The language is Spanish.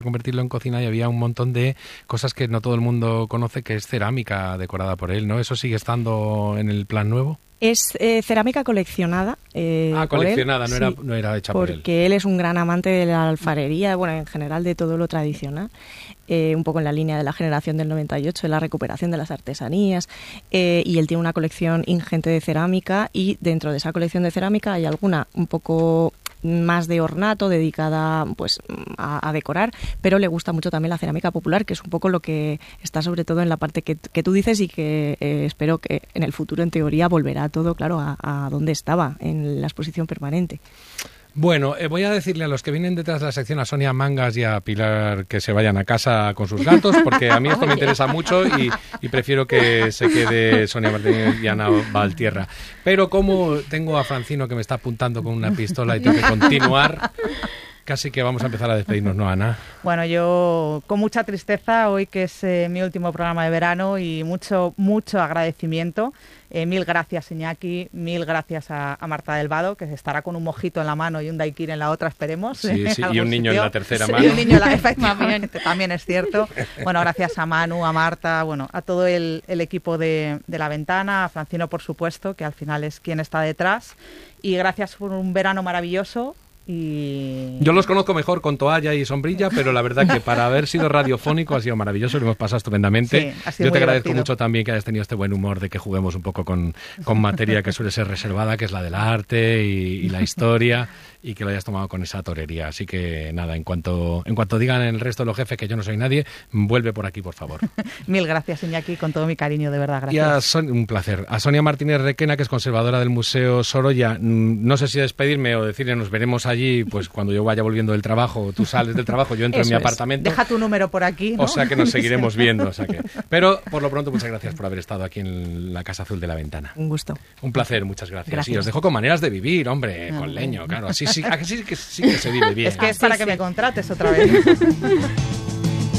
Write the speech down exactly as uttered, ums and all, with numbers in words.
convertirlo en cocina y había un montón de cosas que no todo el mundo conoce, que es cerámica decorada por él, ¿no? ¿Eso sigue estando en el plan nuevo? Es eh, cerámica coleccionada. Eh, ah, coleccionada, él, no, era, sí, no era hecha por él. Porque él es un gran amante de la alfarería, bueno, en general de todo lo tradicional, eh, un poco en la línea de la generación del noventa y ocho, de la recuperación de las artesanías, eh, y él tiene una colección ingente de cerámica, y dentro de esa colección de cerámica hay alguna un poco más de ornato, dedicada pues a, a decorar, pero le gusta mucho también la cerámica popular, que es un poco lo que está sobre todo en la parte que, que tú dices, y que eh, espero que en el futuro, en teoría, volverá todo, claro, a, a donde estaba, en la exposición permanente. Bueno, eh, voy a decirle a los que vienen detrás de la sección, a Sonia Mangas y a Pilar, que se vayan a casa con sus gatos, porque a mí esto me interesa mucho y, y prefiero que se quede Sonia Martínez y Ana Valtierra. Pero como tengo a Francino que me está apuntando con una pistola y tengo que continuar, casi que vamos a empezar a despedirnos, ¿no, Ana? Bueno, yo con mucha tristeza, hoy que es eh, mi último programa de verano, y mucho, mucho agradecimiento. Eh, mil gracias, Iñaki, mil gracias a, a Marta del Vado, que estará con un mojito en la mano y un daiquiri en la otra, esperemos. Sí, sí, y un niño sitio. en la tercera Sí, mano. Y un niño en la, efectivamente, también es cierto. Bueno, gracias a Manu, a Marta, bueno, a todo el, el equipo de, de La Ventana, a Francino, por supuesto, que al final es quien está detrás. Y gracias por un verano maravilloso. Y... Yo los conozco mejor con toalla y sombrilla, pero la verdad que para haber sido radiofónico ha sido maravilloso, lo hemos pasado estupendamente. Sí, ha sido Yo te muy agradezco divertido. mucho también que hayas tenido este buen humor de que juguemos un poco con, con materia que suele ser reservada, que es la del arte y, y la historia, y que lo hayas tomado con esa torería. Así que nada, en cuanto en cuanto digan el resto de los jefes que yo no soy nadie, vuelve por aquí, por favor. Mil gracias, Iñaki, con todo mi cariño, de verdad, gracias. Y a Son- un placer. A Sonia Martínez Requena, que es conservadora del Museo Sorolla, mm, no sé si despedirme o decirle nos veremos allí, pues cuando yo vaya volviendo del trabajo, tú sales del trabajo, yo entro Eso en mi es. apartamento. Deja tu número por aquí, ¿no? O sea que nos seguiremos viendo. O sea que... Pero por lo pronto, muchas gracias por haber estado aquí en la Casa Azul de La Ventana. Un gusto. Un placer, muchas gracias. Gracias. Y os dejo con maneras de vivir, hombre, Ah, con bueno. leño, claro. Así sí, así sí que sí que se vive bien. Es que es Sí, para sí. que me contrates otra vez.